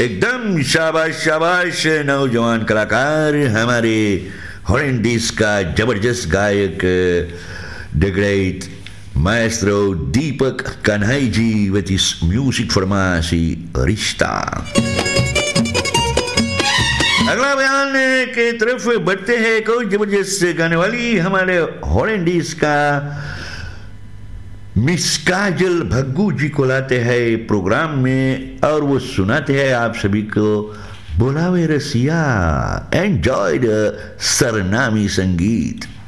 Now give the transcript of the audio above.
एकदम शाबाश शाबाश नौजवान कलाकार, हमारे हॉलैंडिस का जबरदस्त गायक the great maestro Deepak Kanhai ji with his music फरमासी रिश्ता। अगला बयान के तरफ बढ़ते हैं। कोई जबरदस्त गाने वाली हमारे हॉलैंडिस का मिस काजल भग्गू जी को लाते हैं प्रोग्राम में और वो सुनाते हैं आप सभी को बोलावे रसिया। एंजॉय द सरनामी संगीत।